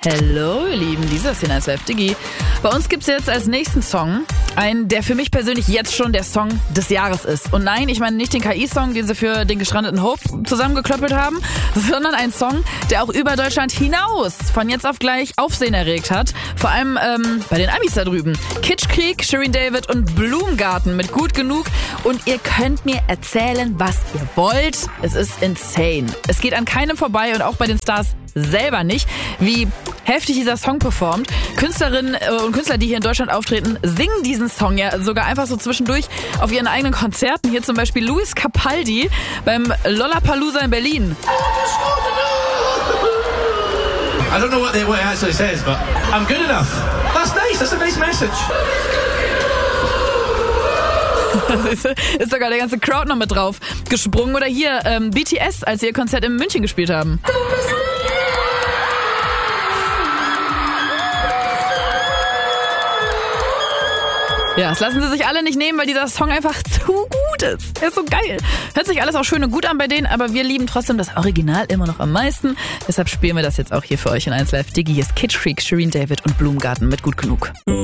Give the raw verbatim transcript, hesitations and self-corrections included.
Hallo ihr Lieben, dieser ist hier eins Live Digi. Bei uns gibt's jetzt als nächsten Song einen, der für mich persönlich jetzt schon der Song des Jahres ist. Und nein, ich meine nicht den K I-Song, den sie für den gestrandeten Hope zusammengeklöppelt haben, sondern einen Song, der auch über Deutschland hinaus von jetzt auf gleich Aufsehen erregt hat. Vor allem ähm, bei den Amis da drüben. Kitschkrieg, Shirin David und Blumengarten mit Gut Genug. Und ihr könnt mir erzählen, was ihr wollt. Es ist insane. Es geht an keinem vorbei und auch bei den Stars selber nicht, wie heftig dieser Song performt. Künstlerinnen und Künstler, die hier in Deutschland auftreten, singen diesen Song ja sogar einfach so zwischendurch auf ihren eigenen Konzerten. Hier zum Beispiel Luis Capaldi beim Lollapalooza in Berlin. I don't know what, the, what it actually says, but I'm good enough. That's nice, that's a nice message. Ist sogar der ganze Crowd noch mit drauf gesprungen. Oder hier ähm, B T S, als sie ihr Konzert in München gespielt haben. Ja, das lassen sie sich alle nicht nehmen, weil dieser Song einfach zu gut ist. Er ist so geil. Hört sich alles auch schön und gut an bei denen, aber wir lieben trotzdem das Original immer noch am meisten. Deshalb spielen wir das jetzt auch hier für euch in eins Live Digi. Hier ist Kitschkrieg, Shirin David und Blumengarten mit Gut Genug.